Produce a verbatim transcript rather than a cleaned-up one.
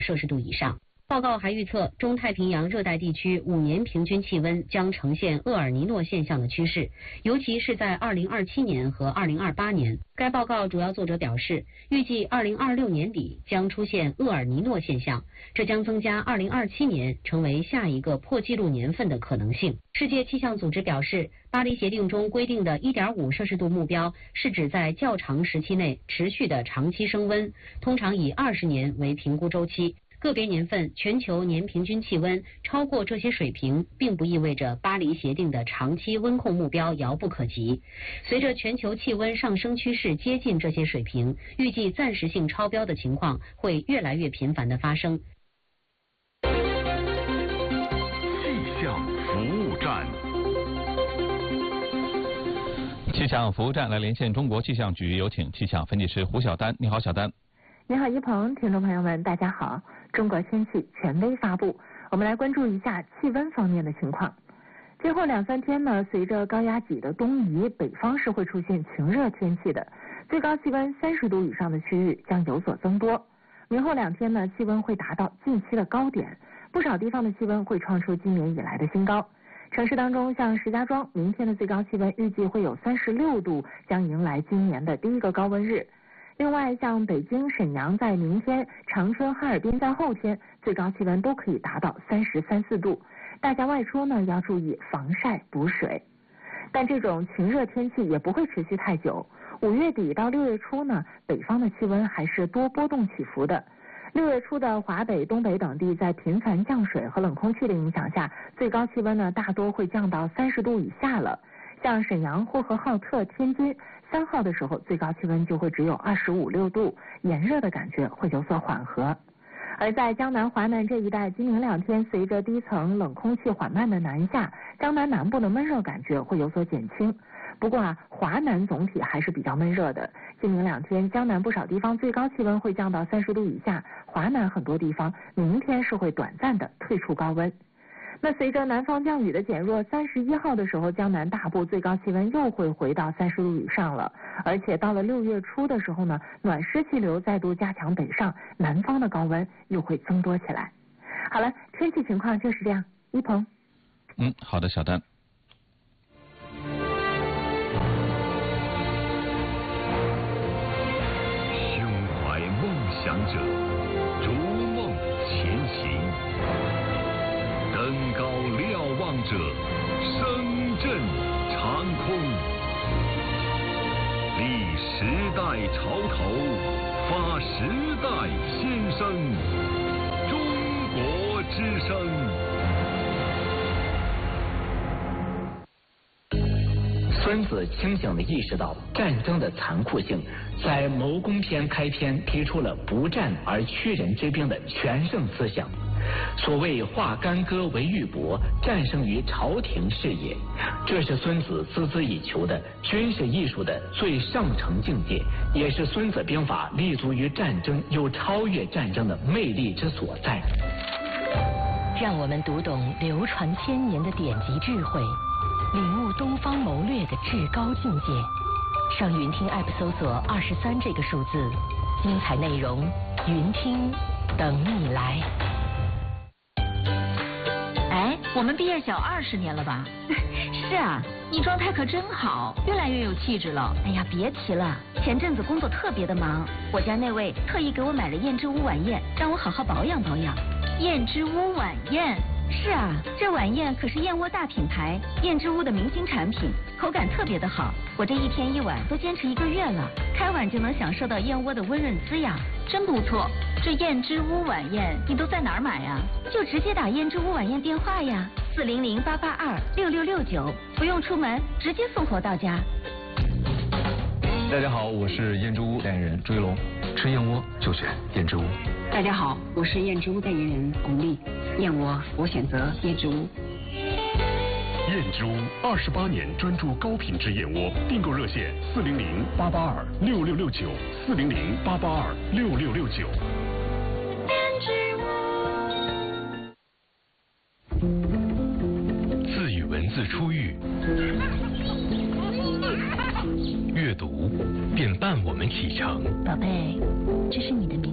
摄氏度以上。报告还预测，中太平洋热带地区五年平均气温将呈现厄尔尼诺现象的趋势，尤其是在二零二七年和二零二八年。该报告主要作者表示，预计二零二六年底将出现厄尔尼诺现象，这将增加二零二七年成为下一个破纪录年份的可能性。世界气象组织表示，巴黎协定中规定的 一点五摄氏度目标是指在较长时期内持续的长期升温，通常以二十年为评估周期。个别年份全球年平均气温超过这些水平，并不意味着巴黎协定的长期温控目标遥不可及。随着全球气温上升趋势接近这些水平，预计暂时性超标的情况会越来越频繁地发生。 气象服务站， 气象服务站来连线中国气象局，有请气象分析师胡晓丹。你好，小丹。 你好，一鹏，听众朋友们，大家好。中国天气权威发布，我们来关注一下气温方面的情况。今后两三天呢，随着高压脊的东移，北方是会出现晴热天气的，最高气温三十度以上的区域将有所增多。明后两天呢，气温会达到近期的高点，不少地方的气温会创出今年以来的新高。城市当中，像石家庄，明天的最高气温预计会有三十六度，将迎来今年的第一个高温日。另外，像北京、沈阳在明天，长春、哈尔滨在后天，最高气温都可以达到三十三四度。大家外出呢要注意防晒补水。但这种晴热天气也不会持续太久。五月底到六月初呢，北方的气温还是多波动起伏的。六月初的华北、东北等地在频繁降水和冷空气的影响下，最高气温呢大多会降到三十度以下了。像沈阳、呼和浩特、天津，三号的时候最高气温就会只有二十五六度，炎热的感觉会有所缓和。而在江南、华南这一带，今明两天随着低层冷空气缓慢的南下，江南南部的闷热感觉会有所减轻。不过啊，华南总体还是比较闷热的。今明两天，江南不少地方最高气温会降到三十度以下，华南很多地方明天是会短暂的退出高温。那随着南方降雨的减弱，三十一号的时候，江南大部最高气温又会回到三十度以上了。而且到了六月初的时候呢，暖湿气流再度加强北上，南方的高温又会增多起来。好了，天气情况就是这样。一鹏。 嗯，好的，小丹。 胸怀梦想者，逐梦前行。登高瞭望者，声震长空。立时代潮头，发时代先声。中国之声。 孙子清醒地意识到战争的残酷性，在《谋攻篇》开篇提出了不战而屈人之兵的全胜思想。所谓化干戈为玉帛，战胜于朝廷事业，这是孙子孜孜以求的军事艺术的最上乘境界，也是孙子兵法立足于战争又超越战争的魅力之所在。 让我们读懂流传千年的典籍智慧，领悟东方谋略的至高境界。上云听 App 搜索二十三这个数字，精彩内容云听等你来。 哎，我们毕业小二十年了吧？是啊，你状态可真好，越来越有气质了。 哎呀，别提了，前阵子工作特别的忙，我家那位特意给我买了燕之屋晚宴，让我好好保养保养。 燕之屋晚宴？ 是啊，这晚宴可是燕窝大品牌燕之屋的明星产品，口感特别的好。我这一天一碗都坚持一个月了，开碗就能享受到燕窝的温润滋养， 真不错。这燕之屋晚宴你都在哪儿买呀？ 就直接打燕之屋晚宴电话呀，四零零八八二六六六九，不用出门，直接送货到家。 大家好，我是燕之屋代言人朱一龙，吃燕窝就选燕之屋。 大家好，我是燕之屋代言人巩俐，燕窝我选择燕之屋。 燕之屋二十八年专注高品质燕窝，订购热线四零零八八二六六六九，四零零八八二六六六九。 自与文字初遇，阅读便伴我们启程。 宝贝，这是你的名